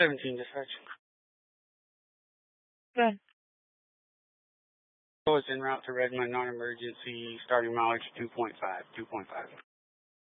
17 dispatch. Good. So it's en route to Redmond, non-emergency, starting mileage 2.5.